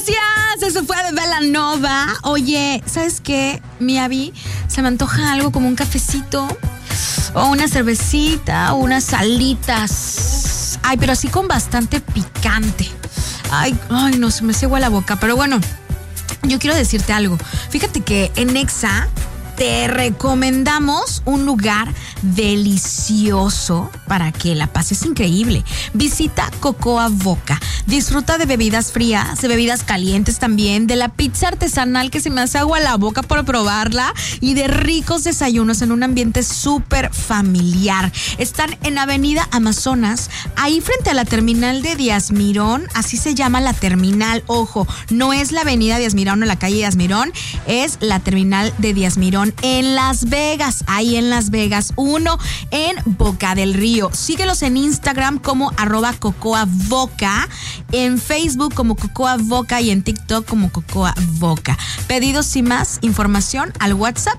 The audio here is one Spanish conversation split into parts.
Gracias, eso fue de Belanova. Oye, ¿sabes qué? Mi Abby, se me antoja algo como un cafecito o una cervecita o unas salitas. Ay, pero así con bastante picante. Ay, no, se me hace agua la boca. Pero bueno, yo quiero decirte algo. Fíjate que en Exa te recomendamos un lugar delicioso para que la pases increíble. Visita Cocoa Boca. Disfruta de bebidas frías, de bebidas calientes también, de la pizza artesanal que se me hace agua la boca por probarla y de ricos desayunos en un ambiente súper familiar. Están en Avenida Amazonas, ahí frente a la terminal de Díaz Mirón. Así se llama la terminal. Ojo, no es la avenida Díaz Mirón o la calle Díaz Mirón, es la terminal de Díaz Mirón en Las Vegas, ahí en Las Vegas 1 en Boca del Río. Síguelos en Instagram como @cocoaboca, en Facebook como Cocoa Boca y en TikTok como Cocoa Boca. Pedidos y más información al WhatsApp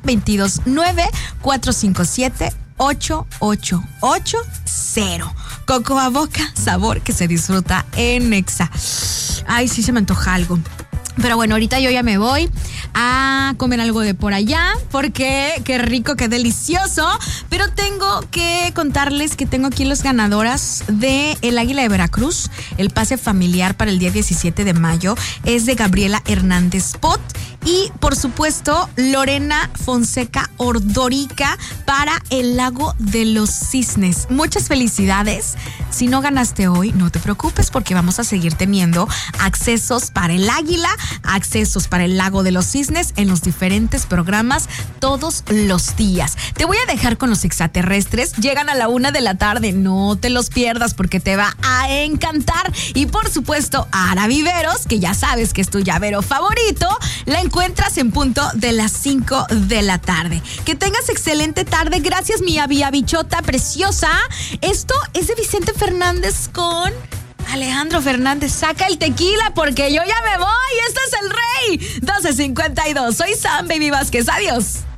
229-457-8880. Cocoa Boca, sabor que se disfruta en Exa. Ay, sí se me antoja algo. Pero bueno, ahorita yo ya me voy a comer algo de por allá, porque qué rico, qué delicioso. Pero tengo que contarles que tengo aquí los ganadoras de El Águila de Veracruz. El pase familiar para el día 17 de mayo es de Gabriela Hernández Pot y, por supuesto, Lorena Fonseca Ordorica para el Lago de los Cisnes. Muchas felicidades. Si no ganaste hoy, no te preocupes, porque vamos a seguir teniendo accesos para el Águila, accesos para el Lago de los Cisnes en los diferentes programas todos los días. Te voy a dejar con los extraterrestres. Llegan a la 1 de la tarde. No te los pierdas porque te va a encantar. Y por supuesto, Ara Viveros, que ya sabes que es tu llavero favorito, la encuentras en punto de las 5 de la tarde. Que tengas excelente tarde. Gracias, mi bichota preciosa. Esto es de Vicente Fernández con Alejandro Fernández. Saca el tequila porque yo ya me voy. Este es el Rey 1252. Soy Sam Baby Vázquez. Adiós.